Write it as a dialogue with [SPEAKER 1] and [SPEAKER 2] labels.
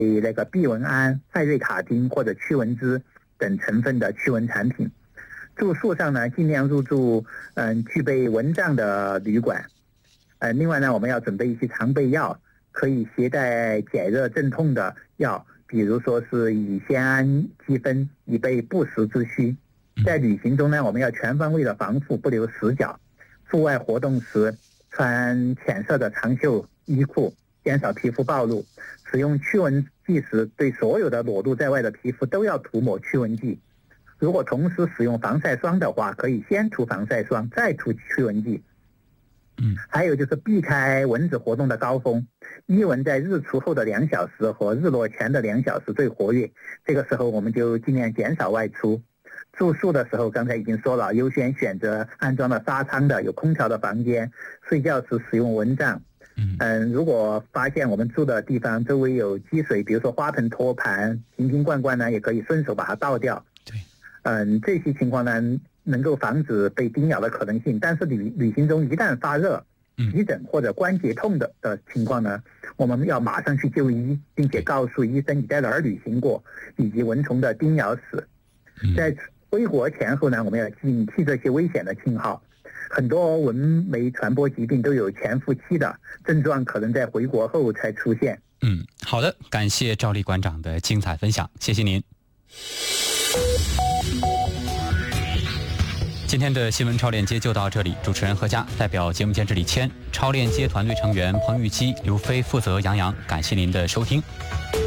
[SPEAKER 1] 那个避蚊胺、赛瑞卡汀或者驱蚊脂等成分的驱蚊产品。住宿上呢，尽量入住具备蚊帐的旅馆。另外呢，我们要准备一些常备药，可以携带解热镇痛的药，比如说是乙酰氨基酚，以备不时之需。在旅行中呢，我们要全方位的防护，不留死角。户外活动时穿浅色的长袖衣裤，减少皮肤暴露。使用驱蚊剂时，对所有的裸露在外的皮肤都要涂抹驱蚊剂。如果同时使用防晒霜的话，可以先涂防晒霜，再涂驱蚊剂。还有就是避开蚊子活动的高峰，伊蚊在日出后的2小时和日落前的2小时最活跃，这个时候我们就尽量减少外出。住宿的时候，刚才已经说了，优先选择安装了纱窗的、有空调的房间，睡觉时使用蚊帐。如果发现我们住的地方周围有积水，比如说花盆、托盘、瓶瓶罐罐呢，也可以顺手把它倒掉。这些情况呢，能够防止被叮咬的可能性。但是旅行中一旦发热、急诊或者关节痛的情况呢，我们要马上去就医，并且告诉医生你在哪儿旅行过，以及蚊虫的叮咬史。在回国前后呢，我们要警惕这些危险的信号。很多蚊媒传播疾病都有潜伏期的，症状可能在回国后才出现。
[SPEAKER 2] 好的，感谢赵丽馆长的精彩分享，谢谢您。今天的新闻超链接就到这里，主持人何佳代表节目监制李谦，超链接团队成员彭玉基、刘飞负责杨洋，感谢您的收听。